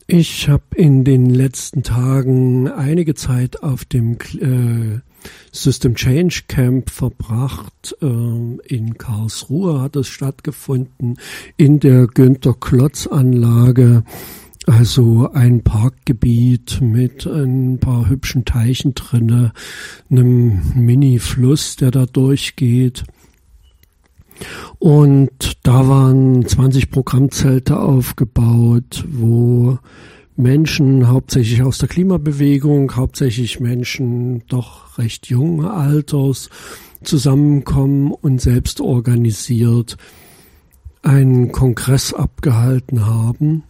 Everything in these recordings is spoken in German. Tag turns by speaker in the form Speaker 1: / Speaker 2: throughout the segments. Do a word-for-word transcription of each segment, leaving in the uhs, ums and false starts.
Speaker 1: Ich habe in den letzten Tagen einige Zeit auf dem äh, System Change Camp verbracht. Äh, in Karlsruhe hat es stattgefunden, in der Günter-Klotz-Anlage. Also ein Parkgebiet mit ein paar hübschen Teichen drinne, einem Mini-Fluss, der da durchgeht. Und da waren zwanzig Programmzelte aufgebaut, wo Menschen, hauptsächlich aus der Klimabewegung, hauptsächlich Menschen doch recht jungen Alters, zusammenkommen und selbst organisiert einen Kongress abgehalten haben.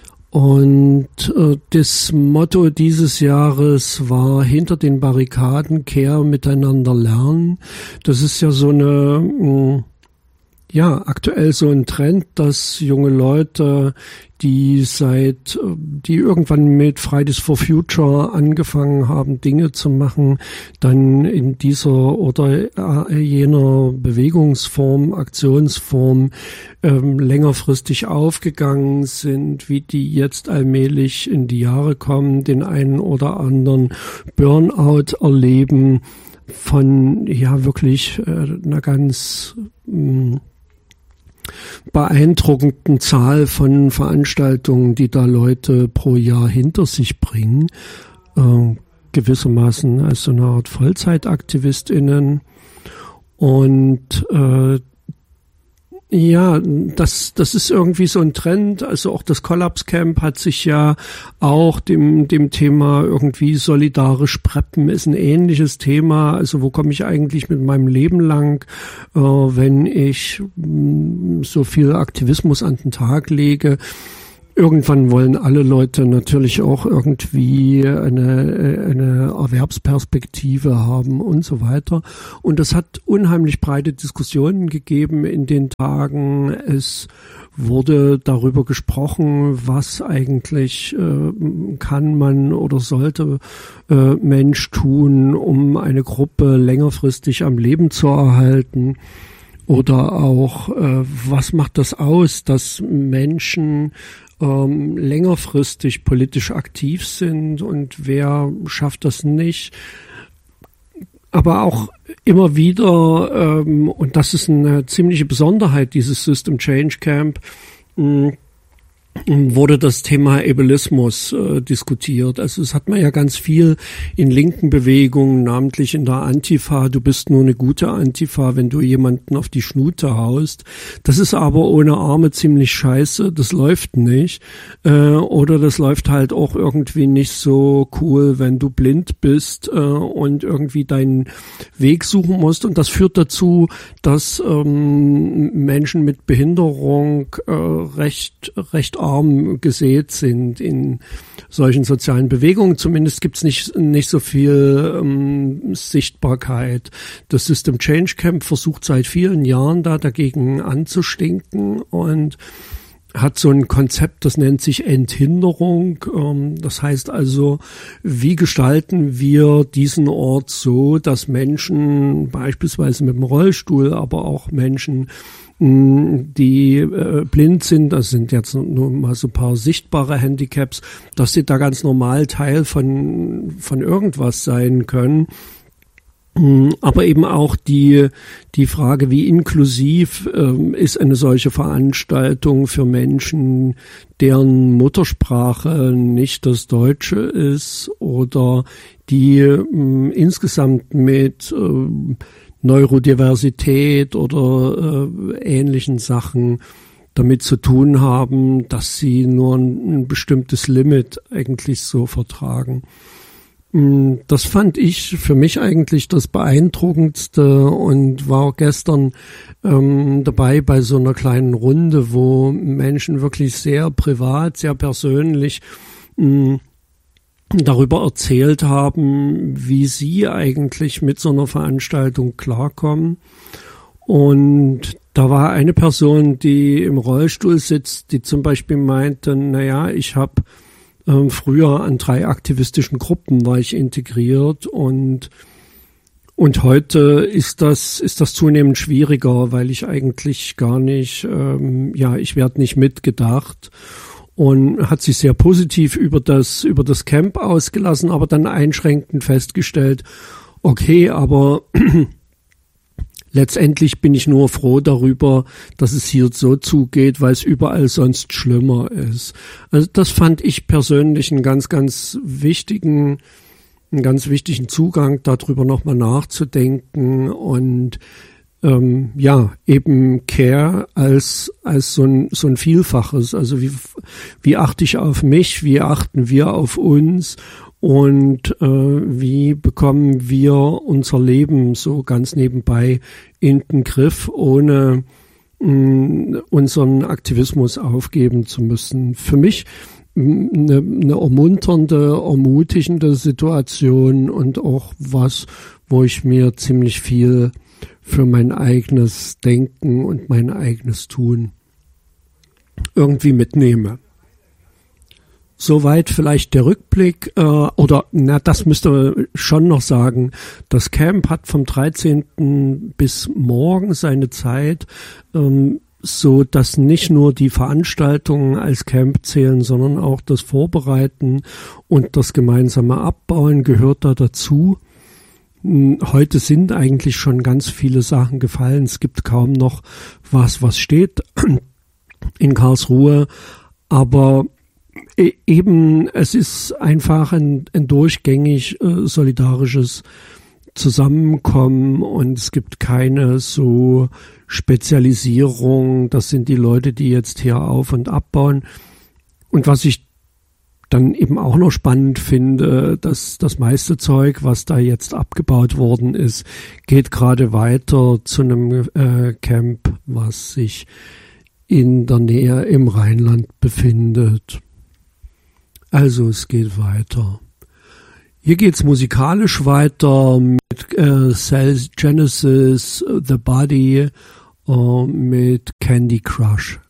Speaker 1: Und äh, das Motto dieses Jahres war: hinter den Barrikaden kehr, miteinander lernen. Das ist ja so eine, mh, ja, aktuell so ein Trend, dass junge Leute, die seit, die irgendwann mit Fridays for Future angefangen haben, Dinge zu machen, dann in dieser oder jener Bewegungsform, Aktionsform ähm, längerfristig aufgegangen sind, wie die jetzt allmählich in die Jahre kommen, den einen oder anderen Burnout erleben von, ja, wirklich äh, einer ganz mh, beeindruckenden Zahl von Veranstaltungen, die da Leute pro Jahr hinter sich bringen, äh, gewissermaßen als so eine Art VollzeitaktivistInnen. Und äh, ja, das das ist irgendwie so ein Trend. Also auch das Collapse Camp hat sich ja auch dem dem Thema irgendwie solidarisch preppen ist ein ähnliches Thema. Also wo komme ich eigentlich mit meinem Leben lang, äh, wenn ich mh, so viel Aktivismus an den Tag lege? Irgendwann wollen alle Leute natürlich auch irgendwie eine, eine Erwerbsperspektive haben und so weiter. Und das hat unheimlich breite Diskussionen gegeben in den Tagen. Es wurde darüber gesprochen, was eigentlich äh, kann man oder sollte äh, Mensch tun, um eine Gruppe längerfristig am Leben zu erhalten. Oder auch, äh, was macht das aus, dass Menschen ähm, längerfristig politisch aktiv sind und wer schafft das nicht? Aber auch immer wieder, ähm, und das ist eine ziemliche Besonderheit dieses System Change Camp, mh, wurde das Thema Ableismus äh, diskutiert. Also es hat man ja ganz viel in linken Bewegungen, namentlich in der Antifa. Du bist nur eine gute Antifa, wenn du jemanden auf die Schnute haust. Das ist aber ohne Arme ziemlich scheiße. Das läuft nicht. Äh, oder das läuft halt auch irgendwie nicht so cool, wenn du blind bist äh, und irgendwie deinen Weg suchen musst. Und das führt dazu, dass ähm, Menschen mit Behinderung äh, recht recht arm gesät sind in solchen sozialen Bewegungen. Zumindest gibt es nicht nicht so viel ähm, Sichtbarkeit. Das System Change Camp versucht seit vielen Jahren da dagegen anzustinken und hat so ein Konzept, das nennt sich Enthinderung. Ähm, das heißt also, wie gestalten wir diesen Ort so, dass Menschen beispielsweise mit dem Rollstuhl, aber auch Menschen, die äh, blind sind, das sind jetzt nur mal so ein paar sichtbare Handicaps, dass sie da ganz normal Teil von von irgendwas sein können. Aber eben auch die die Frage, wie inklusiv ähm, ist eine solche Veranstaltung für Menschen, deren Muttersprache nicht das Deutsche ist oder die ähm, insgesamt mit ähm, Neurodiversität oder äh, ähnlichen Sachen damit zu tun haben, dass sie nur ein, ein bestimmtes Limit eigentlich so vertragen. Das fand ich für mich eigentlich das Beeindruckendste und war gestern ähm, dabei bei so einer kleinen Runde, wo Menschen wirklich sehr privat, sehr persönlich mh, darüber erzählt haben, wie sie eigentlich mit so einer Veranstaltung klarkommen. Und da war eine Person, die im Rollstuhl sitzt, die zum Beispiel meinte, naja, ich habe ähm, früher an drei aktivistischen Gruppen war ich integriert und und heute ist das ist das zunehmend schwieriger, weil ich eigentlich gar nicht, ähm, ja, ich werde nicht mitgedacht. und hat sich sehr positiv über das, über das Camp ausgelassen, aber dann einschränkend festgestellt, okay, aber letztendlich bin ich nur froh darüber, dass es hier so zugeht, weil es überall sonst schlimmer ist. Also das fand ich persönlich einen ganz, ganz wichtigen, einen ganz wichtigen Zugang, darüber nochmal nachzudenken und ähm, ja, eben Care als als so ein so ein Vielfaches. Also wie wie achte ich auf mich, wie achten wir auf uns und äh, wie bekommen wir unser Leben so ganz nebenbei in den Griff, ohne mh, unseren Aktivismus aufgeben zu müssen. Für mich eine, eine ermunternde, ermutigende Situation und auch was, wo ich mir ziemlich viel für mein eigenes Denken und mein eigenes Tun irgendwie mitnehme. Soweit vielleicht der Rückblick, äh, oder na, das müsste man schon noch sagen, das Camp hat vom dreizehnten bis morgen seine Zeit, ähm, so dass nicht nur die Veranstaltungen als Camp zählen, sondern auch das Vorbereiten und das gemeinsame Abbauen gehört da dazu. Heute sind eigentlich schon ganz viele Sachen gefallen. Es gibt kaum noch was, was steht in Karlsruhe. Aber eben, es ist einfach ein, ein durchgängig äh, solidarisches Zusammenkommen und es gibt keine so Spezialisierung. Das sind die Leute, die jetzt hier auf- und abbauen. Und was ich dann eben auch noch spannend finde, dass das meiste Zeug, was da jetzt abgebaut worden ist, geht gerade weiter zu einem äh, Camp, was sich in der Nähe im Rheinland befindet. Also es geht weiter. Hier geht's musikalisch weiter mit äh, Cell Genesis, The Body, äh, mit Candy Crush.